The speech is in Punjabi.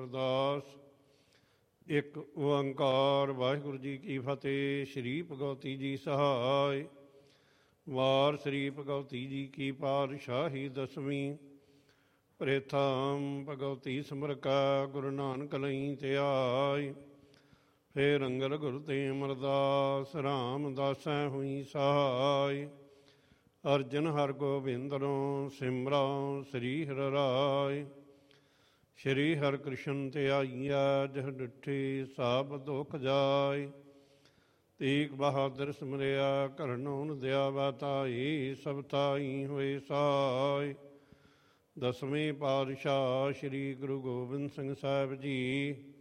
ਅਰਦਾਸ। ਇੱਕ ਓੰਕਾਰ ਵਾਹਿਗੁਰੂ ਜੀ ਕੀ ਫਤਿਹ। ਸ਼੍ਰੀ ਭਗਵਤੀ ਜੀ ਸਹਾਇ। ਵਾਰ ਸ੍ਰੀ ਭਗਵਤੀ ਜੀ ਕੀ ਪਾਤਸ਼ਾਹੀ ਦਸਵੀਂ। ਪ੍ਰੇਥਮ ਭਗਵਤੀ ਸਿਮਰਕਾ ਗੁਰੂ ਨਾਨਕ ਲਈ ਧਿਆਇ। ਫੇਰ ਅੰਗਦ ਗੁਰੂ ਤੇ ਅਮਰਦਾਸ ਰਾਮਦਾਸੈ ਹੋਈ ਸਹਾਇ। ਅਰਜਨ ਹਰਗੋਬਿੰਦਨੋ ਸਿਮਰਉ ਸ੍ਰੀ ਹਰਿ ਰਾਇ। ਸ਼੍ਰੀ ਹਰਿ ਕ੍ਰਿਸ਼ਨ ਧਿਆਈਆ ਜਹ ਡਿਠੀ ਸਭ ਦੁਖ ਜਾਇ। ਤੀਕ ਬਹਾਦਰ ਸਿਮਰਿਆ ਕਰਨੋ ਨਦਿਆ ਬਾਤਾਈ। ਸਭ ਤਾਈ ਹੋਏ ਸਹਾਇ। ਦਸਵੇਂ ਪਾਤਸ਼ਾਹ ਸ਼੍ਰੀ ਗੁਰੂ ਗੋਬਿੰਦ ਸਿੰਘ ਸਾਹਿਬ ਜੀ